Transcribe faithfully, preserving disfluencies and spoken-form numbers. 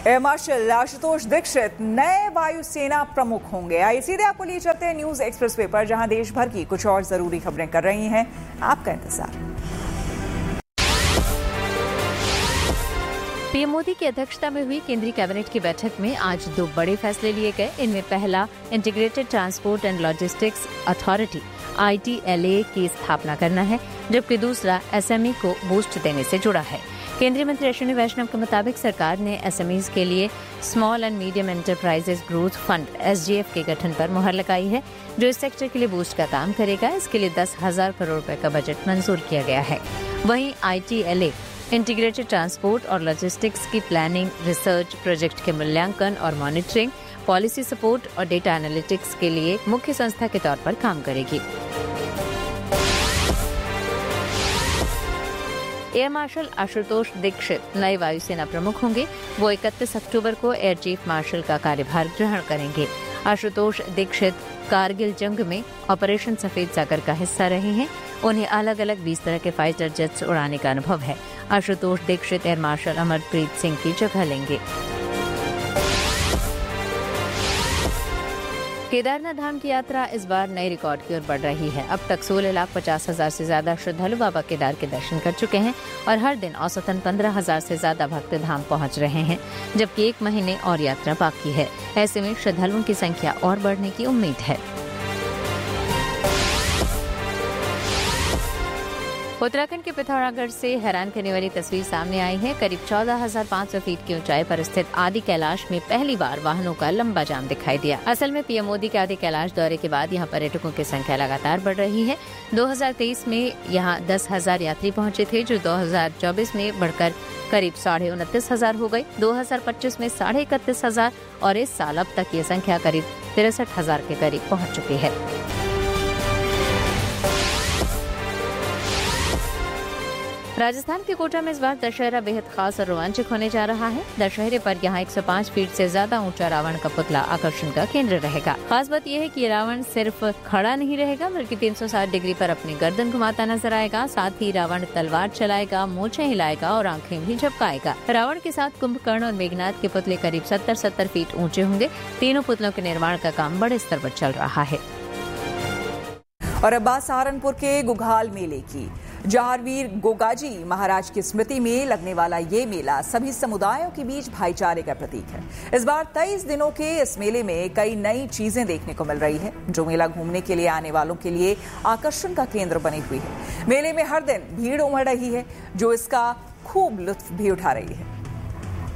Air marshal Ashutosh Dixit नए वायुसेना प्रमुख होंगे। आइए सीधे आपको लिए चलते हैं न्यूज एक्सप्रेस वे पर, जहां देश भर की कुछ और जरूरी खबरें कर रही हैं आपका इंतजार। पीएम मोदी की अध्यक्षता में हुई केंद्रीय कैबिनेट की बैठक में आज दो बड़े फैसले लिए गए। इनमें पहला integrated transport and logistics authority I T L A की स्थापना करना है, जबकि दूसरा एस एम ई को बूस्ट देने से जुड़ा है। केंद्रीय मंत्री अश्विनी वैष्णव के मुताबिक सरकार ने एस एम ईज के लिए small and medium enterprises growth fund S G F के गठन पर मुहर लगाई है, जो इस सेक्टर के लिए बूस्ट का काम करेगा। इसके लिए दस हजार करोड़ रुपए का बजट मंजूर किया गया है। वहीं I T L A integrated transport और लॉजिस्टिक्स की प्लानिंग, रिसर्च, प्रोजेक्ट के मूल्यांकन और मॉनिटरिंग, पॉलिसी सपोर्ट और डेटा एनालिटिक्स के लिए मुख्य संस्था के तौर पर काम करेगी। एयर मार्शल आशुतोष दीक्षित नए वायुसेना प्रमुख होंगे। वो इकतीस अक्टूबर को एयर चीफ मार्शल का कार्यभार ग्रहण करेंगे। आशुतोष दीक्षित कारगिल जंग में ऑपरेशन सफेद सागर का हिस्सा रहे हैं। उन्हें अलग अलग बीस तरह के फाइटर जेट्स उड़ाने का अनुभव है। आशुतोष दीक्षित एयर मार्शल अमरप्रीत सिंह की जगह लेंगे। केदारनाथ धाम की यात्रा इस बार नए रिकॉर्ड की ओर बढ़ रही है। अब तक सोलह लाख पचास हजार से ज्यादा श्रद्धालु बाबा केदार के दर्शन कर चुके हैं और हर दिन औसतन पंद्रह हजार से ज्यादा भक्त धाम पहुंच रहे हैं, जबकि एक महीने और यात्रा बाकी है। ऐसे में श्रद्धालुओं की संख्या और बढ़ने की उम्मीद है। उत्तराखंड के पिथौरागढ़ से हैरान करने वाली तस्वीर सामने आई है। करीब चौदह हजार पाँच सौ फीट की ऊंचाई पर स्थित आदि कैलाश में पहली बार वाहनों का लंबा जाम दिखाई दिया। असल में पीएम मोदी के आदि कैलाश दौरे के बाद यहां पर्यटकों की संख्या लगातार बढ़ रही है। दो हजार तेईस में यहां दस हजार यात्री पहुंचे थे, जो दो हजार चौबीस में बढ़कर करीब साढ़े उनतीस हजार हो गई। दो हजार पच्चीस में साढ़े इकतीस हजार और इस साल अब तक ये संख्या करीब तिरसठ हजार के करीब पहुँच चुकी है। राजस्थान के कोटा में इस बार दशहरा बेहद खास और रोमांचक होने जा रहा है। दशहरे पर यहाँ एक सौ पाँच फीट से ज्यादा ऊंचा रावण का पुतला आकर्षण का केंद्र रहेगा। खास बात यह है कि रावण सिर्फ खड़ा नहीं रहेगा, बल्कि तीन सौ साठ डिग्री पर अपनी गर्दन घुमाता नजर आएगा। साथ ही रावण तलवार चलाएगा, मूंछें हिलाएगा और आंखें भी झपकाएगा। रावण के साथ कुंभकर्ण और मेघनाथ के पुतले करीब सत्तर सत्तर फीट ऊंचे होंगे। तीनों पुतलों के निर्माण का काम बड़े स्तर पर चल रहा है। और अब बात सहारनपुर के गुघाल मेले की। जहारवीर गोगाजी महाराज की स्मृति में लगने वाला ये मेला सभी समुदायों के बीच भाईचारे का प्रतीक है। इस बार तेईस दिनों के इस मेले में कई नई चीजें देखने को मिल रही है, जो मेला घूमने के लिए आने वालों के लिए आकर्षण का केंद्र बनी हुई है। मेले में हर दिन भीड़ उमड़ रही है, जो इसका खूब लुत्फ भी उठा रही है।